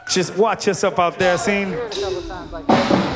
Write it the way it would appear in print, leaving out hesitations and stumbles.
Just watch yourself out there, scene. Heard a couple times like that.